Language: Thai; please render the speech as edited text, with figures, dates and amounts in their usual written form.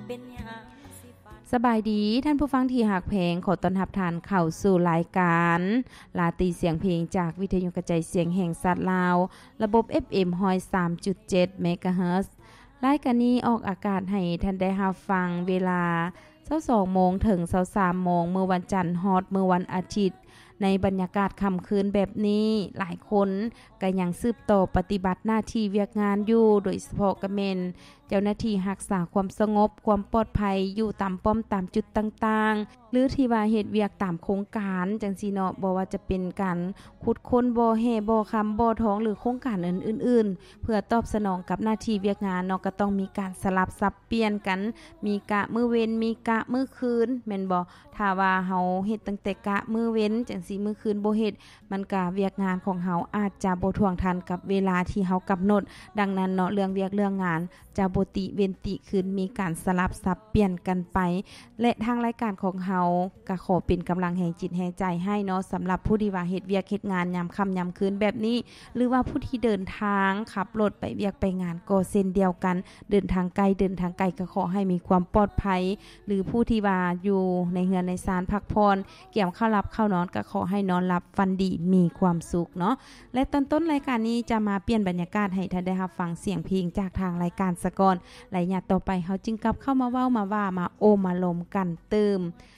สบายดีท่านผู้ฟังที่หักแพงขอต้อนรับท่านเข้าสู่รายการลาตีเสียงเพลงจากวิทยุกระจายเสียงแห่งชาติลาวระบบ FM 103.7 เมกะเฮิรตซ์รายการนี้ออกอากาศให้ท่านได้รับฟังเวลา 22:00 นถึง 23:00 นมื้อวันจันทร์ฮอดมื้อวันอาทิตย์ในบรรยากาศค่ำคืนแบบนี้หลายคนก็ยังสืบต่อปฏิบัติหน้าที่เวียกงานอยู่โดยเฉพาะก็แม่นเจ้าหน้าที่รักษาความสงบความปลอดภัยอยู่ตามป้อมตามจุดต่างๆหรือที่ว่าเฮ็ดเวียกตามโครงการจังซี่เนาะบ่ว่าจะเป็นการขุดค้นบ่อแห่บ่อคำบ่อทองหรือโครงการอื่นๆเพื่อตอบสนองกับหน้าที่เวียกงานเนาะก็ต้องมีการสลับสับเปลี่ยนกันมีกะมื้อเว้นมีกะมื้อคืนแม่นบ่ถ้าว่าเฮาเฮ็ดตั้งแต่กะมื้อเว้นจังซี่มื้อคืนบ่เฮ็ดมันก็เวียกงานของเฮาอาจจะบ่ท่วงทันกับเวลาที่เฮากำหนดดังนั้นเนาะเรื่องเวียกเรื่องงานจะบ่ติเว้นติคืนมีการสลับสับเปลี่ยนกันไปและทางรายการของเฮาก็ขอเป็นกำลังแห่งจิตแห่งใจให้เนาะสำหรับผู้ที่ว่าเฮ็ดเวียกเฮ็ดงานยามค่ำยามคืนแบบนี้หรือว่าผู้ที่เดินทางขับรถไปเวียกไปงานก็เช่นเดียวกันเดินทางไกลก็ขอให้มีความปลอดภัยหรือผู้ที่ว่าอยู่ในเรือนในศาลพักผ่อนเกี่ยวข้าวหลับข้าวนอนก็ขอให้นอนหลับฝันดีมีความสุขเนาะและตอนต้นรายการนี้จะมาเปลี่ยนบรรยากาศให้ท่านได้รับฟังเสียงเพลงจากทางรายการสะก่อนและญาติต่อไปเฮาจึงกลับเข้ามาเว้ามาว่ามาโอมาลมกันเติม